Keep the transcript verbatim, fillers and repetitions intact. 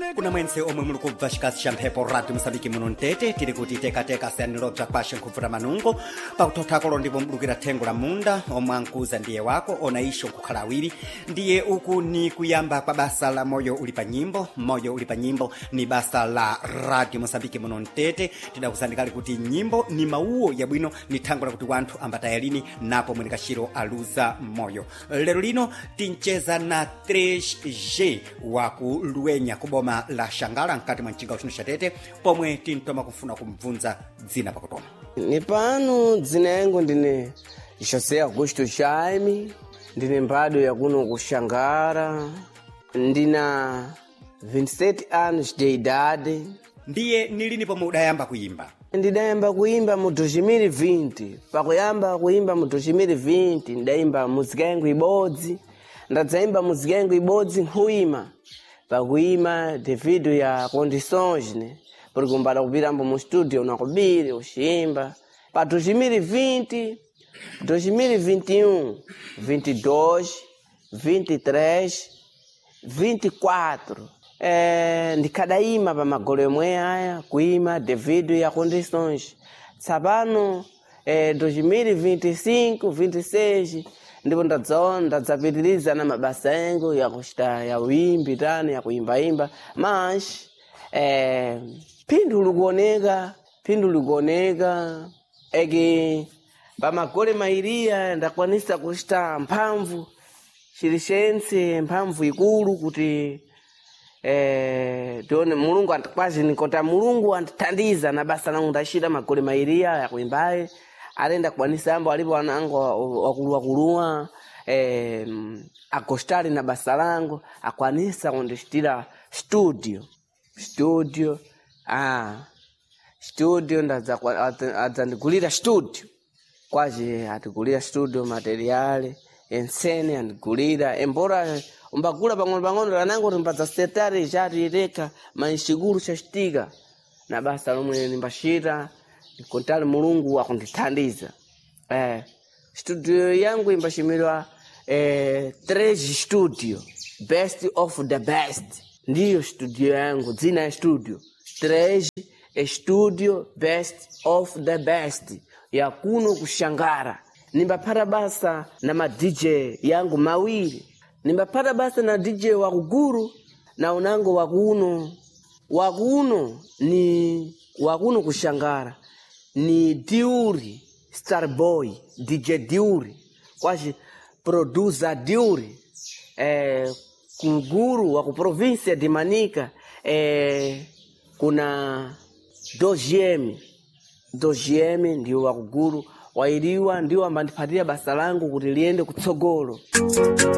kuna mwense omwe muli kubva chikazi cha mphepo radio Msambiki muno Mtete tiri kuti tekateka siyaniro bza kwashe nkubvuta manungo pakutothakolo ndipo mbudukira thengo la munda omwe ankuza ndiye wako ona isho kukhala awiri ndiye uku ni kuyamba kwa basa la moyo uli pa nyimbo. Moyo uli pa nyimbo ni basa la radio Msambiki muno Mtete. Tidakuzandikali kuti nyimbo ni mauo ya bwino ni thango la kuti wanthu ambatayalini napo mwene kashiro aluza moyo. Lero lino tincheza na tres G waku Luenya kuboma la Shangala nkati mwa mchinga uchinu Tete pomwe tintoma kufuna kumvunza dzina pakutoma. Ni pano dzina yangu ndine José Augusto Jaime, ndine mbado ya kuno kushangara, ndina vinte e sete anos de idade. Ndiye nilini pomwe udayamba kuimba? Ndidayamba kuimba mu dois mil e vinte. Pakuyamba kuimba mu dois mil e vinte ndayimba muzika yangu ibodzi. Ndadzayimba muzika yangu ibodzi nkuima. Pakuima devido ya condições, né? Porque umbala kupirambo mu studio unakubiri ushimba. Pa dois mil e vinte, dois mil e vinte e um, vinte e dois, vinte e três, vinte e quatro. É, ndikadaima pa magolo yomwe aya kuima devido ya condições. Tsapano é, dois mil e vinte e cinco, vinte e seis ndipo ndadzaona ndadzapitiriza na mabasa yangu ya kuchita ya uimbi tani ya kuimbaimba mas eh phindu likuoneka phindu likuoneka eki pamagole mairia ndakwanisa kuchita mphamvu chilichense mphamvu ikulu kuti eh tione mulungu antikwazi nikota mulungu antithandiza na basa langu ndachita magole mairia ya kuimbaye alenda kwanisa ambo alipo anango wakuluwa kuluwa eh akostari na basa langu akwanisa kundishitira studio studio ah studio ndaza adzandigulira studio kwaje atigulira studio materiale ensene andigulira embora umbagula pang'ono pang'ono anango rimbaza setari jati ireka manshiguru chashitika na basa lomwe nimbashita kontali mulungu akundithandiza. Eh studio yangu imbashimirwa eh tres studio best of the best. Ndiyo studio yangu dzina ya studio tres studio best of the best ya kuno kushangara. Nimbapata basa na ma D J yangu mawili. Nimbapata basa na D J wa Kuguru na unango wa kuno. Wa kuno ni wa kuno kushangara ni Diuri Starboy D J Diuri kwaje producer Diuri eh Kuguru wa ku província de Manica eh kuna Dogiem Dogiem ndio wa Kuguru wairiwa ndio ambandipatia basa langu kuti liende kutsogolo.